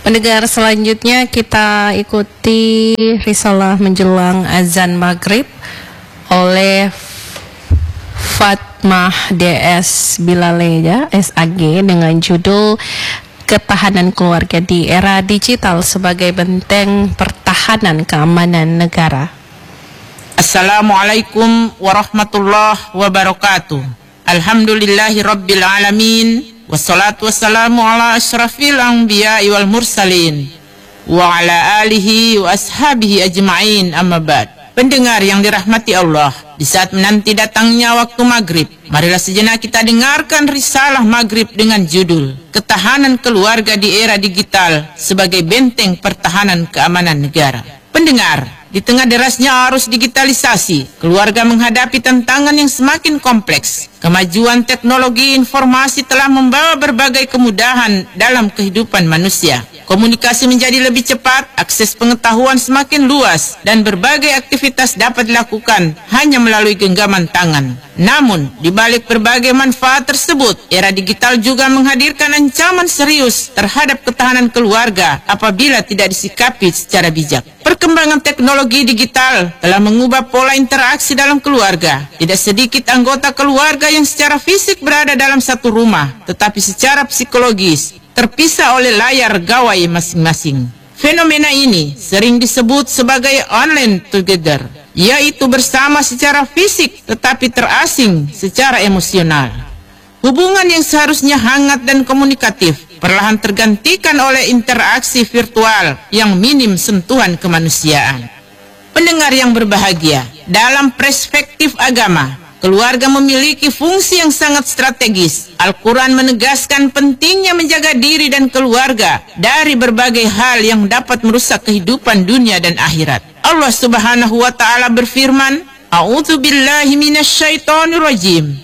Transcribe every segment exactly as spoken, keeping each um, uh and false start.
Pendengar, selanjutnya kita ikuti risalah menjelang azan maghrib oleh Fatmah D S Bilaleja S A G dengan judul Ketahanan Keluarga di Era Digital sebagai Benteng Pertahanan Keamanan Negara. Assalamualaikum warahmatullahi wabarakatuh. Alhamdulillahi rabbil alamin. Wassalatu wassalamu ala asyrafil anbiya'i wal mursalin wa ala alihi wa ashabihi ajma'in, amma ba'd. Pendengar yang dirahmati Allah, di saat menanti datangnya waktu maghrib, marilah sejenak kita dengarkan risalah maghrib dengan judul Ketahanan Keluarga di Era Digital sebagai Benteng Pertahanan Keamanan Negara. Pendengar, di tengah derasnya arus digitalisasi, keluarga menghadapi tantangan yang semakin kompleks. Kemajuan teknologi informasi telah membawa berbagai kemudahan dalam kehidupan manusia. Komunikasi menjadi lebih cepat, akses pengetahuan semakin luas, dan berbagai aktivitas dapat dilakukan hanya melalui genggaman tangan. Namun, di balik berbagai manfaat tersebut, era digital juga menghadirkan ancaman serius terhadap ketahanan keluarga apabila tidak disikapi secara bijak. Perkembangan teknologi digital telah mengubah pola interaksi dalam keluarga. Tidak sedikit anggota keluarga yang secara fisik berada dalam satu rumah, tetapi secara psikologis terpisah oleh layar gawai masing-masing. Fenomena ini sering disebut sebagai online together, yaitu bersama secara fisik tetapi terasing secara emosional. Hubungan yang seharusnya hangat dan komunikatif perlahan tergantikan oleh interaksi virtual yang minim sentuhan kemanusiaan. Pendengar yang berbahagia, dalam perspektif agama, keluarga memiliki fungsi yang sangat strategis. Al-Quran menegaskan pentingnya menjaga diri dan keluarga dari berbagai hal yang dapat merusak kehidupan dunia dan akhirat. Allah Subhanahu wa Ta'ala berfirman, A'udzu billahi minasyaitonir rajim.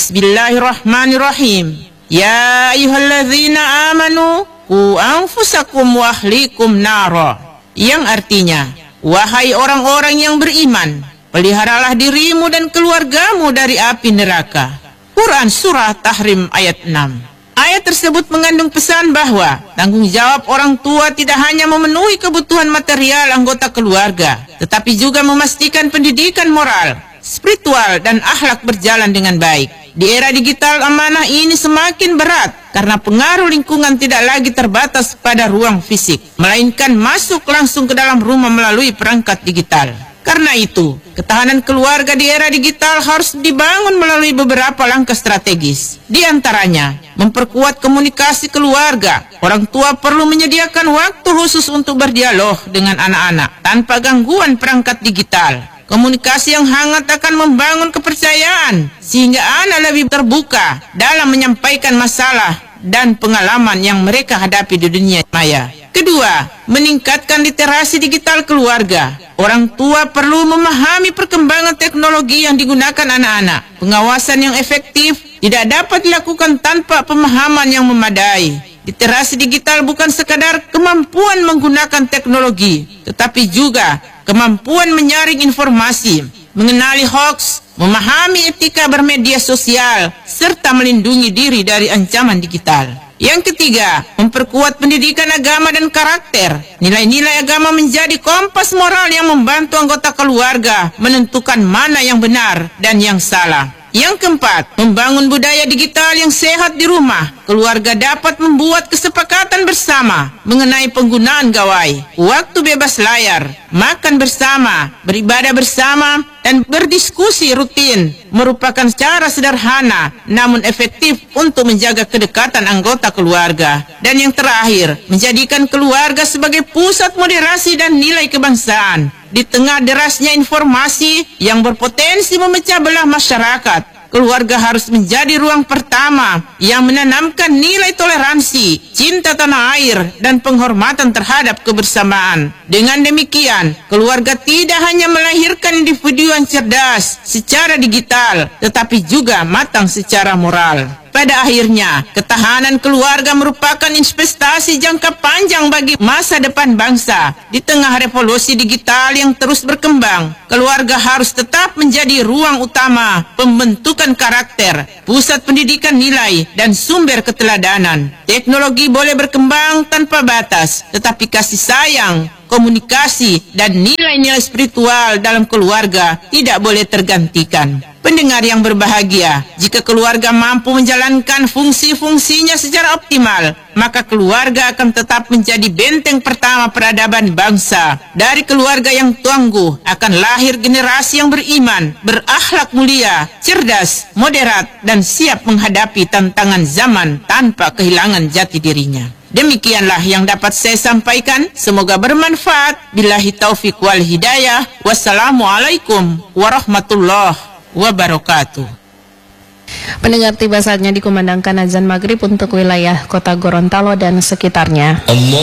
Bismillahirrahmanirrahim. Ya ayyuhalladzina amanu qu anfusakum wa ahlikum nara. Yang artinya, wahai orang-orang yang beriman, peliharalah dirimu dan keluargamu dari api neraka. Quran Surah Tahrim ayat enam. Ayat tersebut mengandung pesan bahwa tanggung jawab orang tua tidak hanya memenuhi kebutuhan material anggota keluarga, tetapi juga memastikan pendidikan moral, spiritual, dan akhlak berjalan dengan baik. Di era digital, amanah ini semakin berat karena pengaruh lingkungan tidak lagi terbatas pada ruang fisik, melainkan masuk langsung ke dalam rumah melalui perangkat digital. Karena itu, ketahanan keluarga di era digital harus dibangun melalui beberapa langkah strategis. Di antaranya, memperkuat komunikasi keluarga. Orang tua perlu menyediakan waktu khusus untuk berdialog dengan anak-anak tanpa gangguan perangkat digital. Komunikasi yang hangat akan membangun kepercayaan sehingga anak lebih terbuka dalam menyampaikan masalah dan pengalaman yang mereka hadapi di dunia maya. Kedua, meningkatkan literasi digital keluarga. Orang tua perlu memahami perkembangan teknologi yang digunakan anak-anak. Pengawasan yang efektif tidak dapat dilakukan tanpa pemahaman yang memadai. Literasi digital bukan sekadar kemampuan menggunakan teknologi, tetapi juga kemampuan menyaring informasi, mengenali hoaks, memahami etika bermedia sosial, serta melindungi diri dari ancaman digital. Yang ketiga, memperkuat pendidikan agama dan karakter. Nilai-nilai agama menjadi kompas moral yang membantu anggota keluarga menentukan mana yang benar dan yang salah. Yang keempat, membangun budaya digital yang sehat di rumah. Keluarga dapat membuat kesepakatan bersama mengenai penggunaan gawai, waktu bebas layar, makan bersama, beribadah bersama, dan berdiskusi rutin merupakan cara sederhana namun efektif untuk menjaga kedekatan anggota keluarga. Dan yang terakhir, menjadikan keluarga sebagai pusat moderasi dan nilai kebangsaan. Di tengah derasnya informasi yang berpotensi memecah belah masyarakat, keluarga harus menjadi ruang pertama yang menanamkan nilai toleransi, cinta tanah air, dan penghormatan terhadap kebersamaan. Dengan demikian, keluarga tidak hanya melahirkan individu yang cerdas secara digital, tetapi juga matang secara moral. Pada akhirnya, ketahanan keluarga merupakan investasi jangka panjang bagi masa depan bangsa. Di tengah revolusi digital yang terus berkembang, keluarga harus tetap menjadi ruang utama pembentukan karakter, pusat pendidikan nilai, dan sumber keteladanan. Teknologi boleh berkembang tanpa batas, tetapi kasih sayang, komunikasi, dan nilai-nilai spiritual dalam keluarga tidak boleh tergantikan. Pendengar yang berbahagia, jika keluarga mampu menjalankan fungsi-fungsinya secara optimal, maka keluarga akan tetap menjadi benteng pertama peradaban bangsa. Dari keluarga yang tangguh akan lahir generasi yang beriman, berakhlak mulia, cerdas, moderat, dan siap menghadapi tantangan zaman tanpa kehilangan jati dirinya. Demikianlah yang dapat saya sampaikan. Semoga bermanfaat. Billahi taufik wal hidayah. Wassalamualaikum warahmatullahi wabarakatuh. Pendengar, tiba saatnya dikumandangkan azan maghrib untuk wilayah kota Gorontalo dan sekitarnya. Allah